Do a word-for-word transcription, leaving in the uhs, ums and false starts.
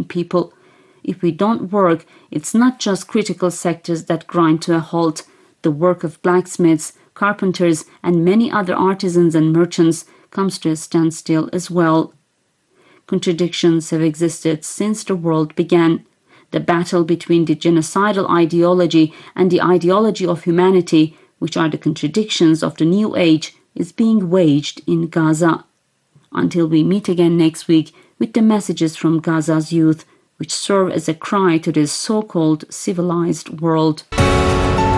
people. If we don't work, it's not just critical sectors that grind to a halt. The work of blacksmiths, carpenters, and many other artisans and merchants comes to a standstill as well. Contradictions have existed since the world began. The battle between the genocidal ideology and the ideology of humanity, which are the contradictions of the new age, is being waged in Gaza. Until we meet again next week with the messages from Gaza's youth, which serve as a cry to this so-called civilized world.